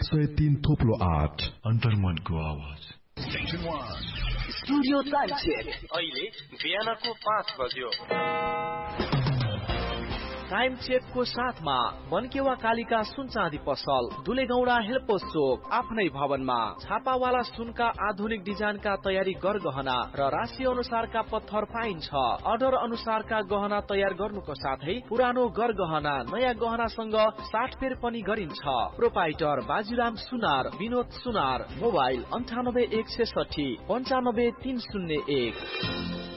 103 थोप्लो 8 अन्तर्मनको आवाज। Studio time check अहिले बिहानको 5 बज्यो। टाइम चेकको साथमा बनकेवा कालिका सुन चाँदी पसल, दुलेगौडा हेल्पोस चोक, आफ्नै भवनमा छापावाला सुनका आधुनिक डिजाइनका तयारी गरगहना र राशि अनुसारका पत्थर पाइन्छ। अर्डर अनुसारका गहना तयार गर्नुको साथै पुरानो गरगहना नयाँ गहनासँग साटफेर पनि गरिन्छ। प्रोपाइटर बाजीराम सुनार, विनोद सुनार, मोबाइल 98 160 95 301।